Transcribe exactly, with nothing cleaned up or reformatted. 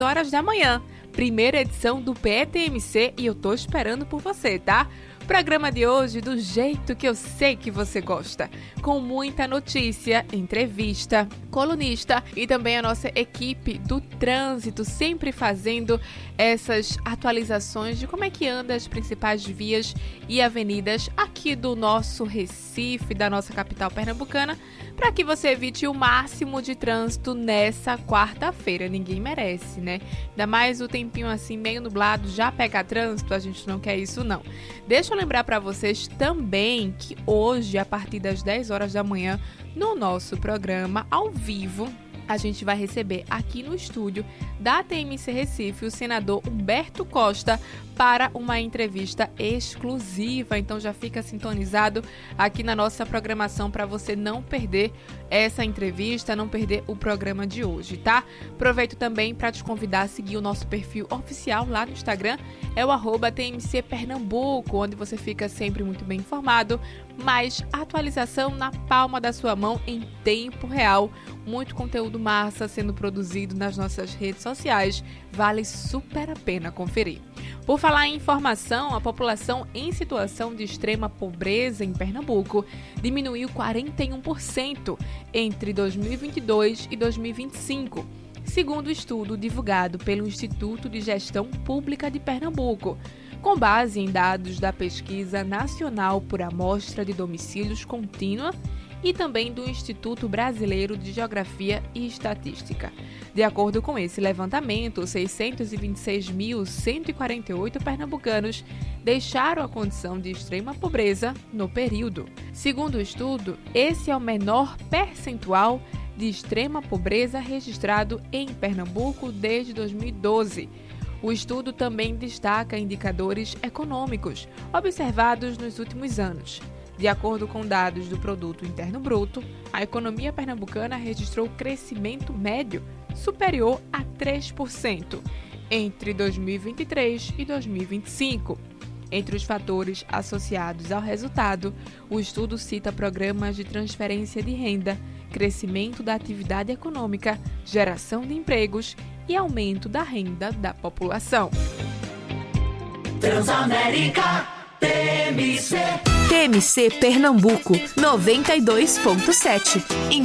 horas da manhã, primeira edição do P E T M C, e eu tô esperando por você, tá? Programa de hoje do jeito que eu sei que você gosta, com muita notícia, entrevista, colunista e também a nossa equipe do trânsito, sempre fazendo essas atualizações de como é que anda as principais vias e avenidas aqui do nosso Recife, da nossa capital pernambucana, para que você evite o máximo de trânsito nessa quarta-feira. Ninguém merece, né? Ainda mais o tempinho assim meio nublado, já pega trânsito, a gente não quer isso não. Deixa eu lembrar para vocês também que hoje, a partir das dez horas da manhã, no nosso programa ao vivo, a gente vai receber aqui no estúdio da T M C Recife o senador Humberto Costa para uma entrevista exclusiva. Então já fica sintonizado aqui na nossa programação para você não perder essa entrevista, não perder o programa de hoje, tá? Aproveito também para te convidar a seguir o nosso perfil oficial lá no Instagram, é o arroba T M C Pernambuco, onde você fica sempre muito bem informado, mais atualização na palma da sua mão em tempo real, muito conteúdo massa sendo produzido nas nossas redes sociais, vale super a pena conferir. Por falar em informação, a população em situação de extrema pobreza em Pernambuco diminuiu quarenta e um por cento entre dois mil e vinte e dois e dois mil e vinte e cinco, segundo o estudo divulgado pelo Instituto de Gestão Pública de Pernambuco, com base em dados da Pesquisa Nacional por Amostra de Domicílios Contínua e também do Instituto Brasileiro de Geografia e Estatística. De acordo com esse levantamento, seiscentos e vinte e seis mil cento e quarenta e oito pernambucanos deixaram a condição de extrema pobreza no período. Segundo o estudo, esse é o menor percentual de extrema pobreza registrado em Pernambuco desde dois mil e doze. O estudo também destaca indicadores econômicos observados nos últimos anos. De acordo com dados do Produto Interno Bruto, a economia pernambucana registrou crescimento médio superior a três por cento entre dois mil e vinte e três e dois mil e vinte e cinco. Entre os fatores associados ao resultado, o estudo cita programas de transferência de renda, crescimento da atividade econômica, geração de empregos e aumento da renda da população. Transamérica T M C. T M C Pernambuco noventa e dois ponto sete.